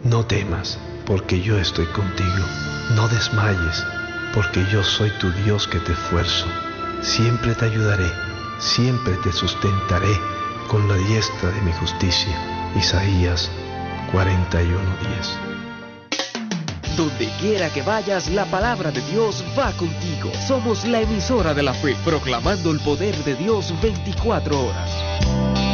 No temas, porque yo estoy contigo. No desmayes, porque yo soy tu Dios que te esfuerzo. Siempre te ayudaré, siempre te sustentaré con la diestra de mi justicia. Isaías 41:10. Donde quiera que vayas, la palabra de Dios va contigo. Somos la emisora de la fe, proclamando el poder de Dios 24 horas.